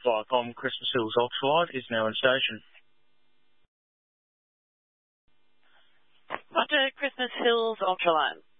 Viacom Christmas Hills Ultralight is now in station. Roger, Christmas Hills Ultralight.